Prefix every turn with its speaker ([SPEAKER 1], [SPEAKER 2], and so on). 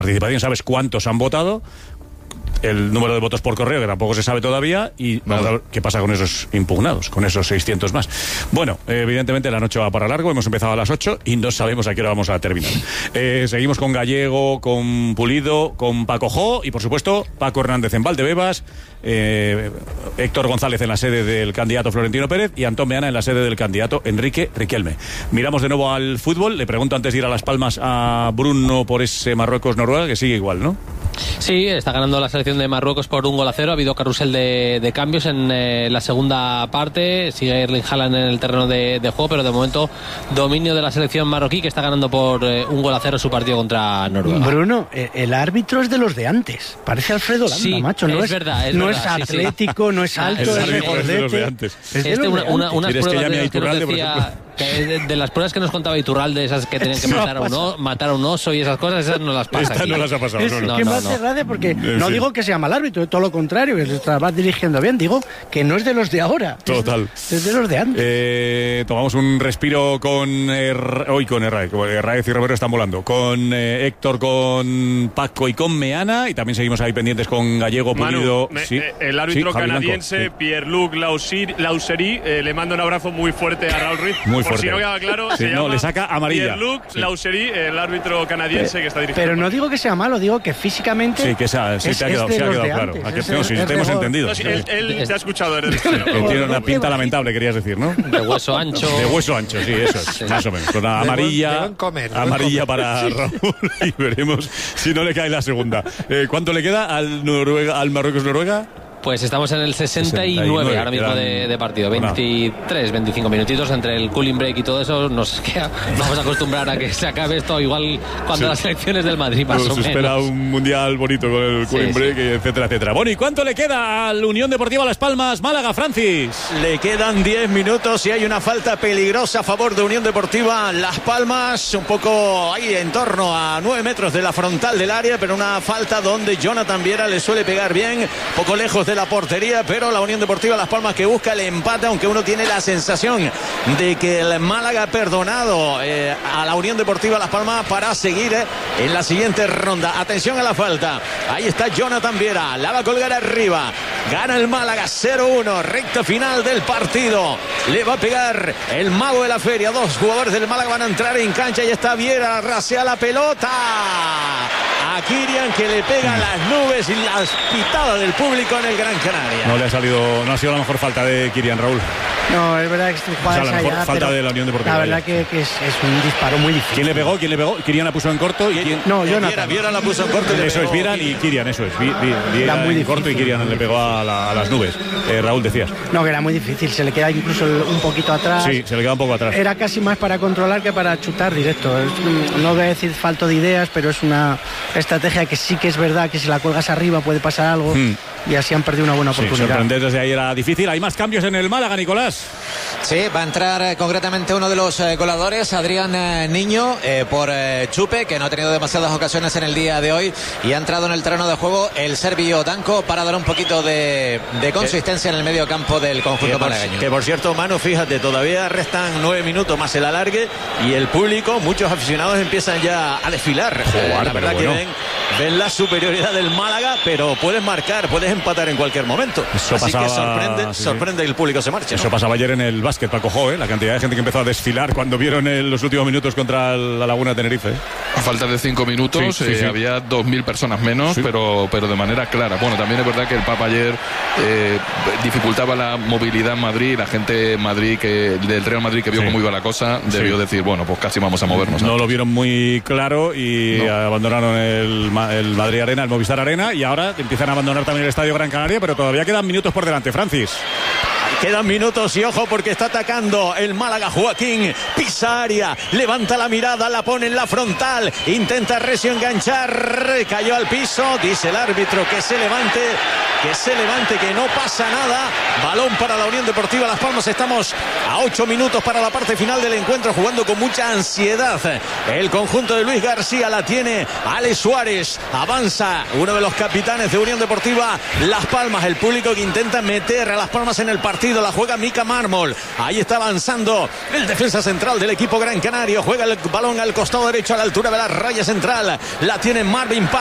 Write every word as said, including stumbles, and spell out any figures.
[SPEAKER 1] participación, sabes cuántos han votado, el número de votos por correo, que tampoco se sabe todavía, y vamos a ver qué pasa con esos impugnados, con esos seiscientos más. Bueno, evidentemente la noche va para largo, hemos empezado a las ocho y no sabemos a qué hora vamos a terminar. Eh, seguimos con Gallego, con Pulido, con Paco Jo y, por supuesto, Paco Hernández en Valdebebas, eh, Héctor González en la sede del candidato Florentino Pérez y Antón Meana en la sede del candidato Enrique Riquelme. Miramos de nuevo al fútbol. Le pregunto antes de ir a Las Palmas a Bruno por ese Marruecos-Noruega, que sigue igual, ¿no?
[SPEAKER 2] Sí, está ganando la selección de Marruecos por un gol a cero. Ha habido carrusel de, de cambios en eh, la segunda parte. Sigue Erling Haaland en el terreno de, de juego, pero de momento dominio de la selección marroquí, que está ganando por eh, un gol a cero su partido contra Noruega.
[SPEAKER 3] Bruno, el árbitro es de los de antes. Parece Alfredo Landa,
[SPEAKER 2] sí,
[SPEAKER 3] macho. No
[SPEAKER 2] es,
[SPEAKER 3] es,
[SPEAKER 2] verdad, es
[SPEAKER 3] no
[SPEAKER 2] verdad,
[SPEAKER 3] es atlético, sí, sí. No es alto,
[SPEAKER 1] el
[SPEAKER 3] es
[SPEAKER 1] árbitro es de los de antes.
[SPEAKER 3] Es de
[SPEAKER 2] este,
[SPEAKER 3] los
[SPEAKER 2] una,
[SPEAKER 3] de
[SPEAKER 2] una,
[SPEAKER 3] antes.
[SPEAKER 2] unas pruebas
[SPEAKER 1] que
[SPEAKER 2] de,
[SPEAKER 1] que nos
[SPEAKER 2] decía, que de, de las pruebas que nos contaba Iturralde, esas que tenían que matar a, un, matar a un oso y esas cosas, esas no las pasa.
[SPEAKER 1] Estas
[SPEAKER 2] aquí.
[SPEAKER 1] no las ha pasado.
[SPEAKER 3] Es
[SPEAKER 1] no, no.
[SPEAKER 3] que
[SPEAKER 2] no,
[SPEAKER 3] me hace
[SPEAKER 2] no.
[SPEAKER 3] gracia porque
[SPEAKER 1] En
[SPEAKER 3] no
[SPEAKER 1] fin.
[SPEAKER 3] digo que sea mal árbitro, todo lo contrario, que se va dirigiendo bien. Digo que no es de los de ahora.
[SPEAKER 1] Total.
[SPEAKER 3] Es, es de los de antes.
[SPEAKER 1] Eh, tomamos un respiro con er, hoy con Herraez, Herraez y Romero están volando, con eh, Héctor, con Paco y con Meana, y también seguimos ahí pendientes con Gallego, Pulido.
[SPEAKER 4] Manu, me,
[SPEAKER 1] sí.
[SPEAKER 4] eh, el árbitro
[SPEAKER 1] sí,
[SPEAKER 4] canadiense
[SPEAKER 1] sí.
[SPEAKER 4] Pierre-Luc Lausery eh, le manda un abrazo muy fuerte a Raúl Ruiz.
[SPEAKER 1] Muy
[SPEAKER 4] Por
[SPEAKER 1] fuerte.
[SPEAKER 4] si no queda claro,
[SPEAKER 1] Sí,
[SPEAKER 4] se
[SPEAKER 1] no,
[SPEAKER 4] llama
[SPEAKER 1] le saca amarilla.
[SPEAKER 4] Pierre-Luc
[SPEAKER 1] Sí.
[SPEAKER 4] Lausery, el árbitro canadiense
[SPEAKER 3] Pero,
[SPEAKER 4] que está dirigiendo.
[SPEAKER 3] pero no digo que sea malo, digo que físicamente.
[SPEAKER 1] Sí, que sea, sí,
[SPEAKER 3] es,
[SPEAKER 1] te ha quedado,
[SPEAKER 3] es de
[SPEAKER 1] se ha
[SPEAKER 3] los
[SPEAKER 1] quedado
[SPEAKER 3] de
[SPEAKER 1] claro.
[SPEAKER 3] antes,
[SPEAKER 1] ¿A que,
[SPEAKER 3] es-
[SPEAKER 1] no, sí,
[SPEAKER 3] es
[SPEAKER 1] te hemos
[SPEAKER 3] rigor.
[SPEAKER 1] entendido.
[SPEAKER 4] No, sí, él, él te ha escuchado desde el
[SPEAKER 1] Que
[SPEAKER 4] estreno.
[SPEAKER 1] tiene una pinta lamentable, querías decir, ¿no?
[SPEAKER 2] De hueso ancho.
[SPEAKER 1] De hueso ancho, sí, eso es,
[SPEAKER 2] Sí.
[SPEAKER 1] más o menos. Con la
[SPEAKER 5] De buen-
[SPEAKER 1] amarilla,
[SPEAKER 5] de buen comer, de buen
[SPEAKER 1] amarilla
[SPEAKER 5] comer.
[SPEAKER 1] para Raúl y veremos si no le cae la segunda. Eh, ¿Cuánto le queda al Noruega, al Marruecos-Noruega?
[SPEAKER 2] Pues estamos en el sesenta y nueve ahora mismo de, de partido. veintitrés, veinticinco minutitos entre el cooling break y todo eso. Nos queda, vamos a acostumbrar a que se acabe esto igual cuando
[SPEAKER 1] Sí.
[SPEAKER 2] las elecciones del Madrid más
[SPEAKER 1] Nos
[SPEAKER 2] o menos.
[SPEAKER 1] espera un mundial bonito con el
[SPEAKER 2] Sí,
[SPEAKER 1] cooling
[SPEAKER 2] sí.
[SPEAKER 1] break, etcétera, etcétera. Bueno, ¿y cuánto le queda al Unión Deportiva Las Palmas Málaga, Francis?
[SPEAKER 6] Le quedan diez minutos y hay una falta peligrosa a favor de Unión Deportiva Las Palmas, un poco ahí en torno a nueve metros de la frontal del área, pero una falta donde Jonathan Viera le suele pegar bien, poco lejos de la portería, pero la Unión Deportiva Las Palmas que busca el empate, aunque uno tiene la sensación de que el Málaga ha perdonado eh, a la Unión Deportiva Las Palmas para seguir eh, en la siguiente ronda. Atención a la falta, ahí está Jonathan Viera, la va a colgar arriba, gana el Málaga cero uno, recta final del partido, le va a pegar el mago de la feria, dos jugadores del Málaga van a entrar en cancha y está Viera, rasea la pelota a Kirian, que le pega las nubes y las pitadas del público en el Gran Canaria.
[SPEAKER 1] No le ha salido, no ha sido la mejor falta de Kirian, Raúl.
[SPEAKER 3] No, es verdad que este
[SPEAKER 1] O sea,
[SPEAKER 3] juega
[SPEAKER 1] la
[SPEAKER 3] esa
[SPEAKER 1] mejor
[SPEAKER 3] ya,
[SPEAKER 1] falta
[SPEAKER 3] pero
[SPEAKER 1] de la Unión Deportiva.
[SPEAKER 3] La verdad que, que es, es un disparo muy difícil.
[SPEAKER 1] ¿Quién le pegó? ¿Quién le pegó? Kirian la puso en corto y quién...
[SPEAKER 3] No,
[SPEAKER 6] Viera,
[SPEAKER 3] Jonathan.
[SPEAKER 6] Viera la puso en corto y le
[SPEAKER 1] Eso
[SPEAKER 6] pegó
[SPEAKER 1] es, Vieran y Kirian, eso es. Vi- vi- Viera
[SPEAKER 3] muy
[SPEAKER 1] en
[SPEAKER 3] difícil.
[SPEAKER 1] corto y Kirian le pegó a, la- a las nubes. Eh, Raúl, decías.
[SPEAKER 3] No, que era muy difícil, se le queda incluso el- un poquito atrás.
[SPEAKER 1] Sí, se le queda un poco atrás.
[SPEAKER 3] Era casi más para controlar que para chutar directo. Es, mm, no voy a decir falto de ideas, pero es una estrategia que sí que es verdad que si la cuelgas arriba puede pasar algo
[SPEAKER 1] Hmm.
[SPEAKER 3] y así han perdido una buena
[SPEAKER 1] Sí,
[SPEAKER 3] oportunidad.
[SPEAKER 1] sorprender desde ahí era difícil. Hay más cambios en el Málaga, Nicolás.
[SPEAKER 7] Sí, va a entrar eh, concretamente uno de los eh, goleadores, Adrián eh, Niño, eh, por eh, Chupe, que no ha tenido demasiadas ocasiones en el día de hoy, y ha entrado en el terreno de juego el serbio Danko para dar un poquito de, de consistencia en el medio campo del conjunto
[SPEAKER 6] Que por,
[SPEAKER 7] malagueño.
[SPEAKER 6] que por cierto, Manu, fíjate, todavía restan nueve minutos más el alargue y el público, muchos aficionados empiezan ya a desfilar.
[SPEAKER 1] Joder,
[SPEAKER 6] Eh, la
[SPEAKER 1] pero
[SPEAKER 6] verdad
[SPEAKER 1] bueno.
[SPEAKER 6] que ven, ven la superioridad del Málaga, pero puedes marcar, puedes empatar en cualquier momento.
[SPEAKER 1] Eso
[SPEAKER 6] Así
[SPEAKER 1] pasaba-
[SPEAKER 6] que sorprende,
[SPEAKER 1] sí, sí.
[SPEAKER 6] sorprende que el público se marche.
[SPEAKER 1] Eso
[SPEAKER 6] ¿no?
[SPEAKER 1] pasaba ayer en el básquet, Paco Jo, ¿eh? La cantidad de gente que empezó a desfilar cuando vieron el- los últimos minutos contra el- la Laguna de Tenerife. ¿eh?
[SPEAKER 8] A falta de cinco minutos,
[SPEAKER 1] Sí, sí,
[SPEAKER 8] eh,
[SPEAKER 1] sí.
[SPEAKER 8] había dos mil personas menos,
[SPEAKER 1] Sí.
[SPEAKER 8] pero, pero de manera clara. Bueno, también es verdad que el Papa ayer eh, dificultaba la movilidad en Madrid. La gente en Madrid, que, del Real Madrid, que vio
[SPEAKER 1] Sí.
[SPEAKER 8] cómo iba la cosa, debió
[SPEAKER 1] Sí.
[SPEAKER 8] decir, bueno, pues casi vamos a movernos.
[SPEAKER 1] No lo vieron muy claro y
[SPEAKER 8] No.
[SPEAKER 1] abandonaron el, Ma- el Madrid Arena, el Movistar Arena, y ahora empiezan a abandonar también el Estadio Gran Canaria, pero todavía quedan minutos por delante, Francis.
[SPEAKER 6] Quedan minutos y ojo porque está atacando el Málaga. Joaquín pisa área, levanta la mirada, la pone en la frontal, intenta Recio enganchar, cayó al piso, dice el árbitro que se levante, que se levante, que no pasa nada. Balón para la Unión Deportiva Las Palmas. Estamos a ocho minutos para la parte final del encuentro, jugando con mucha ansiedad. El conjunto de Luis García la tiene Alex Suárez, avanza uno de los capitanes de Unión Deportiva Las Palmas, el público que intenta meter a Las Palmas en el partido. partido. La juega Mika Mármol. Ahí está avanzando el defensa central del equipo Gran Canario. Juega el balón al costado derecho a la altura de la raya central. La tiene Marvin Paz.